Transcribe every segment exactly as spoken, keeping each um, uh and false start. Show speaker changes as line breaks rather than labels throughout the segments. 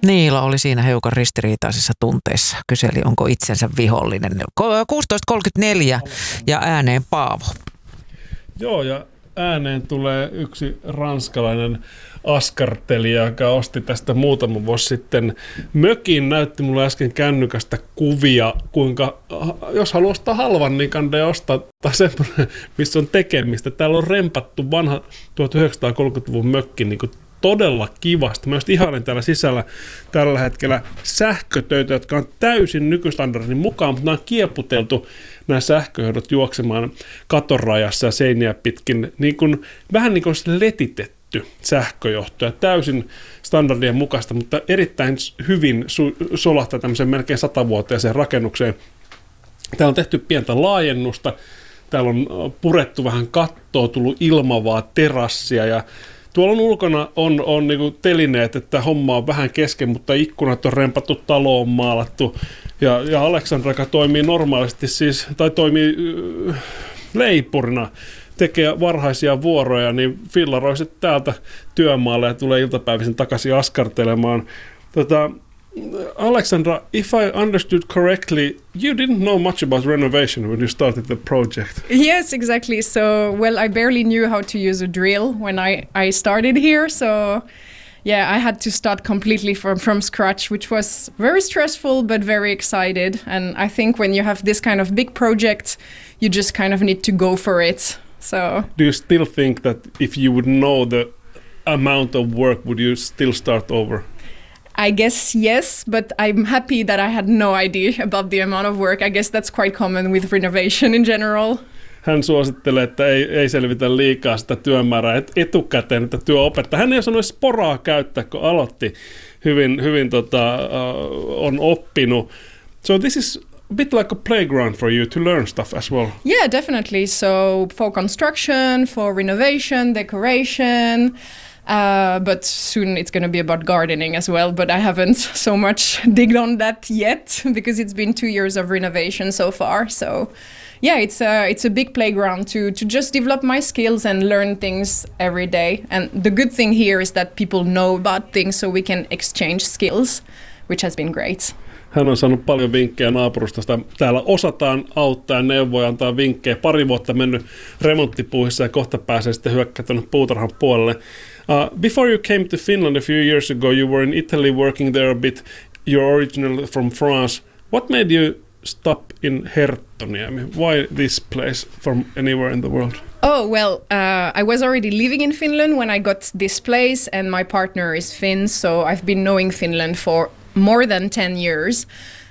Niilo oli siinä hiukan ristiriitaisissa tunteissa. Kyseli, onko itsensä vihollinen. kuusitoista kolmekymmentäneljä ja ääneen Paavo.
Joo, ja ääneen tulee yksi ranskalainen askartelija, joka osti tästä muutama vuosi sitten mökin. Näytti mulle äsken kännykästä kuvia, kuinka jos haluaa ostaa halvan, niin kannattaa ostaa tai semmoinen, missä on tekemistä. Täällä on rempattu vanha tuhatyhdeksänsataakolmekymmentäluvun mökki niin kuin todella kivasti. Mä just ihanen täällä sisällä tällä hetkellä sähkötöitä, jotka on täysin nykystandardin mukaan, mutta nämä on kieputeltu nämä sähköjohdot juoksemaan katorajassa ja seiniä pitkin, niin kuin, vähän niin kuin letitetty sähköjohto ja täysin standardien mukaista, mutta erittäin hyvin su- solahtaa tämmöiseen melkein satavuotiaaseen rakennukseen. Täällä on tehty pientä laajennusta, täällä on purettu vähän kattoa, tullut ilmavaa terassia ja tuolla on ulkona on, on niinku telineet, että homma on vähän kesken, mutta ikkunat on rempattu, talo on maalattu. Ja, ja Aleksandra, joka toimii normaalisti siis, tai toimii äh, leipurina, tekee varhaisia vuoroja, niin fillaroisit täältä työmaalle ja tulee iltapäivisin takaisin askartelemaan. Tota, Alexandra, if I understood correctly, you didn't know much about renovation when you started the project.
Yes, exactly. So, well, I barely knew how to use a drill when I, I started here. So, yeah, I had to start completely from, from scratch, which was very stressful, but very excited. And I think when you have this kind of big project, you just kind of need to go for it. So,
do you still think that if you would know the amount of work, would you still start over?
I guess yes, but I'm happy that I had no idea about the amount of work. I guess that's quite common with renovation in general.
Hän suosittelee, että ei, ei selvitä liikaa sitä työmäärää et, etukäteen, että työopettaa. Hän ei osannut sporaa käyttää, kun aloitti. Hyvin, hyvin tota, uh, on oppinut. So this is a bit like a playground for you to learn stuff as well.
Yeah, definitely. So for construction, for renovation, decoration. Uh, but soon it's going to be about gardening as well, but I haven't so much digged on that yet because it's been two years of renovation so far. So yeah, it's a, it's a big playground to, to just develop my skills and learn things every day. And the good thing here is that people know about things so we can exchange skills, which has been great.
Hän on saanut paljon vinkkejä naapurustosta. Täällä osataan auttaa ja neuvoja, antaa vinkkejä. Pari vuotta mennyt remonttipuuhissa ja kohta pääsee sitten hyökkää tuonne puutarhan puolelle. Uh, before you came to Finland a few years ago, you were in Italy working there a bit. You're originally from France. What made you stop in Herttoniemi? Why this place from anywhere in the world?
Oh, well, uh, I was already living in Finland when I got this place, and my partner is Finn, so I've been knowing Finland for more than ten years.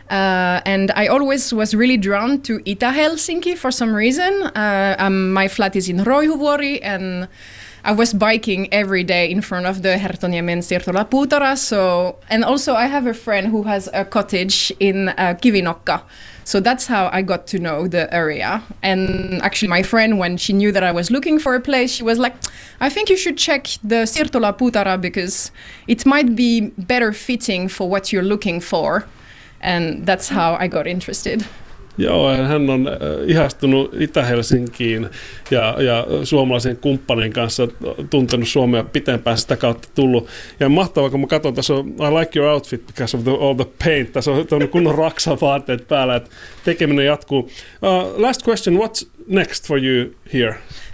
Uh, and I always was really drawn to Itä-Helsinki for some reason. Uh, um, my flat is in Roihuvuori, and I was biking every day in front of the Herttoniemen siirtolapuutarha. So, and also I have a friend who has a cottage in uh, Kivinokka. So that's how I got to know the area. And actually my friend, when she knew that I was looking for a place, she was like, I think you should check the siirtolapuutarha because it might be better fitting for what you're looking for. And that's how I got interested.
Joo, hän on ihastunut Itä-Helsinkiin ja, ja suomalaisen kumppanin kanssa tuntenut Suomea pitempään sitä kautta tullut. Ja mahtavaa, kun mä katson, tässä on I like your outfit because of the, all the paint. Tässä on kunnon Raksa-vaatteet päällä, että tekeminen jatkuu. Uh, last question, what's next for you here?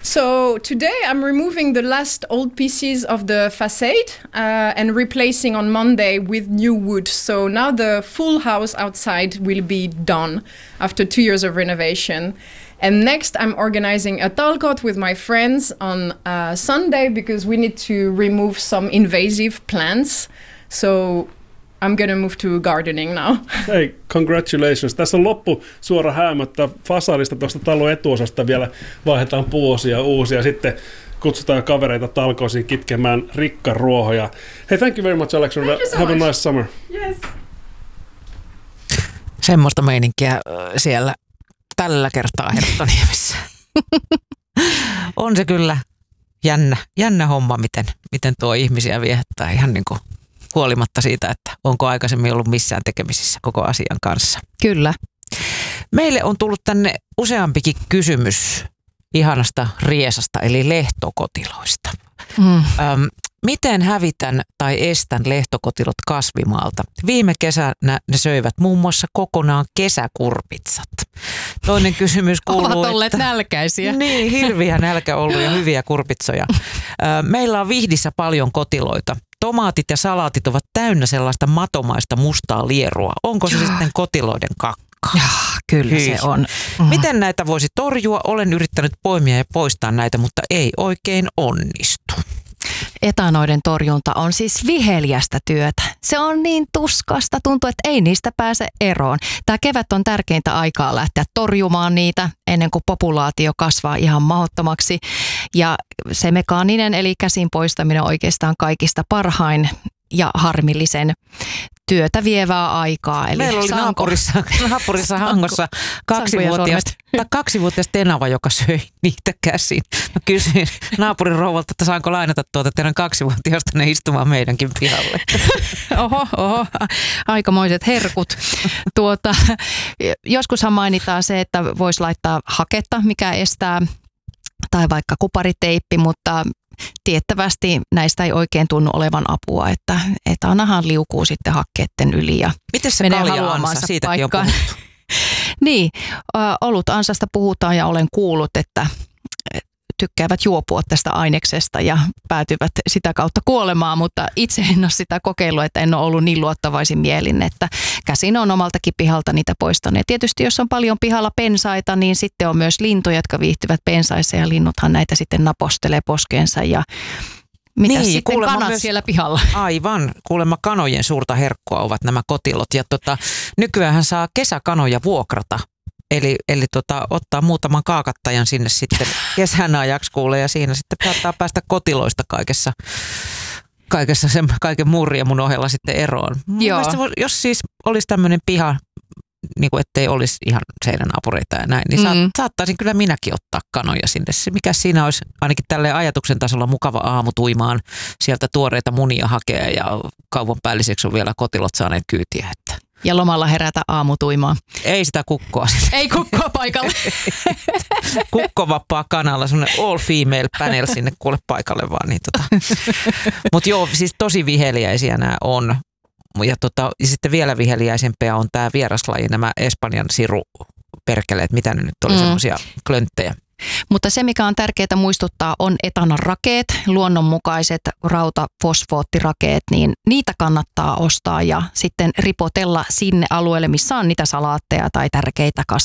So today I'm removing the last old pieces of the facade uh, and replacing on Monday with new wood. So now the full house outside will be done after two years of renovation. And next I'm organizing a talkot with my friends on uh, Sunday because we need to remove some invasive plants. So I'm gonna move to gardening now.
Hey, congratulations. Tässä on loppu suora häämättä fasadista tuosta talon etuosasta vielä vaihdetaan puuosia uusia. Sitten kutsutaan kavereita talkoisiin kitkemään rikkaruohoja. Hey, thank you very much, Alexandra. So Have much. a nice summer.
Yes.
Semmoista meininkiä siellä tällä kertaa Herttoniemessä. On se kyllä jännä, jännä homma, miten, miten tuo ihmisiä viehättää ihan niin kuin huolimatta siitä, että onko aikaisemmin ollut missään tekemisissä koko asian kanssa.
Kyllä.
Meille on tullut tänne useampikin kysymys ihanasta Riesasta, eli lehtokotiloista. Mm. Öm, Miten hävitän tai estän lehtokotilot kasvimaalta? Viime kesänä ne söivät muun muassa kokonaan kesäkurpitsat. Toinen kysymys kuuluu,
ovat olleet
että
nälkäisiä.
Niin, hirviä nälkä ollut ja hyviä kurpitsoja. Meillä on Vihdissä paljon kotiloita. Tomaatit ja salaatit ovat täynnä sellaista matomaista mustaa lierua. Onko se sitten kotiloiden kakka?
Ja, kyllä
Hyi.
se on.
Mm. Miten näitä voisi torjua? Olen yrittänyt poimia ja poistaa näitä, mutta ei oikein onnistu.
Etanoiden torjunta on siis viheliästä työtä. Se on niin tuskasta, tuntuu, että ei niistä pääse eroon. Tämä kevät on tärkeintä aikaa lähteä torjumaan niitä ennen kuin populaatio kasvaa ihan mahdottomaksi. Ja se mekaaninen eli käsin poistaminen on oikeastaan kaikista parhain ja harmillisen työtä vievää aikaa. Eli
meillä oli
sanko,
naapurissa, naapurissa Hangossa kaksivuotias, kaksivuotias tenava, joka söi niitä käsin. Mä kysyin naapurin rouvalta, että saanko lainata tuota teidän kaksivuotiaasta ne istumaan meidänkin pihalle.
Oho, oho, aikamoiset herkut. Tuota, joskushan mainitaan se, että voisi laittaa haketta, mikä estää, tai vaikka kupariteippi, mutta tiettävästi näistä ei oikein tunnu olevan apua, että etanahan liukuu sitten hakkeiden yli ja
miten se
menee
kalja-ansa? Siitäkin on puhuttu.
Niin, olut ansasta puhutaan ja olen kuullut, että tykkäävät juopua tästä aineksesta ja päätyvät sitä kautta kuolemaan, mutta itse en ole sitä kokeillut, että en ole ollut niin luottavaisin mielin, että käsin on omaltakin pihalta niitä poistanut. Ja tietysti jos on paljon pihalla pensaita, niin sitten on myös lintuja, jotka viihtyvät pensaissa ja linnuthan näitä sitten napostelee poskeensa ja mitä
niin,
sitten kanat myös siellä pihalla?
Aivan, kuulemma kanojen suurta herkkua ovat nämä kotilot ja tota, nykyään saa kesäkanoja vuokrata. Eli, eli tota, ottaa muutaman kaakattajan sinne sitten kesän ajaksi kuulee ja siinä sitten saattaa päästä kotiloista kaikessa, kaikessa sen, kaiken muun riemun ohella sitten eroon.
Joo.
Mielestäni, jos siis olisi tämmöinen piha, niin kuin ettei olisi ihan seinänaapureita ja näin, niin mm. saat, saattaisin kyllä minäkin ottaa kanoja sinne. Se, mikä siinä olisi ainakin tälleen ajatuksen tasolla mukava aamu tuimaan sieltä tuoreita munia hakea ja kaupan päälliseksi on vielä kotilot saaneet kyytiä, että
ja lomalla herätä aamutuimaan.
Ei sitä kukkoa.
Ei kukkoa paikalle.
Kukkovapaa kanalla, semmoinen all female panel sinne kuule paikalle vaan. Niin tota. Mutta joo, siis tosi viheliäisiä nämä on. Ja, tota, ja sitten vielä viheliäisempiä on tämä vieraslaji, nämä Espanjan siruperkeleet, mitä ne nyt oli mm. semmoisia klönttejä.
Mutta se, mikä on tärkeää muistuttaa, on etanan rakeet, luonnonmukaiset rautafosfoottirakeet, niin niitä kannattaa ostaa ja sitten ripotella sinne alueelle, missä on niitä salaatteja tai tärkeitä kasveja.